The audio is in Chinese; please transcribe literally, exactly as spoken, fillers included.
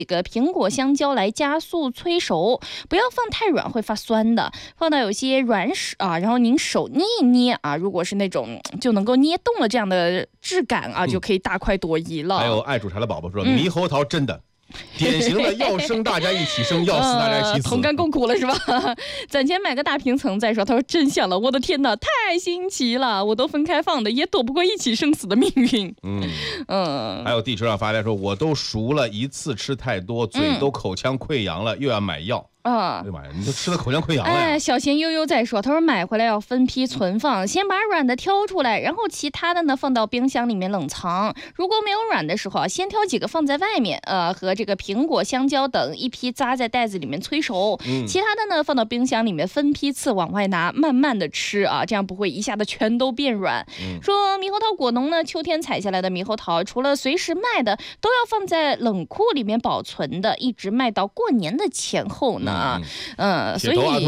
这个苹果、香蕉来加速催熟，不要放太软会发酸的，放到有些软手啊，然后您手捏一捏啊，如果是那种就能够捏动了这样的质感啊，嗯、就可以大快朵颐了。 还有爱煮茶的宝宝说，猕猴桃真的。嗯典型的要生大家一起生，要死大家一起死， 同甘共苦了是吧？攒钱买个大平层再说。他说真香了，我的天哪，太新奇了，我都分开放的，也躲不过一起生死的命运。嗯嗯，还有地球上发来说，我都熟了，一次吃太多，嘴都口腔溃疡了，又要买药。啊！哎呀妈呀，你都吃的口腔溃疡了呀！ 哎，小贤悠悠在说，他说买回来要分批存放，先把软的挑出来，然后其他的呢放到冰箱里面冷藏。如果没有软的时候啊，先挑几个放在外面，呃，和这个苹果、香蕉等一批扎在袋子里面催熟，嗯、其他的呢放到冰箱里面分批次往外拿，慢慢的吃啊，这样不会一下子全都变软。嗯、说猕猴桃果农呢，秋天采下来的猕猴桃，除了随时卖的，都要放在冷库里面保存的，一直卖到过年的前后呢。啊，嗯，所以。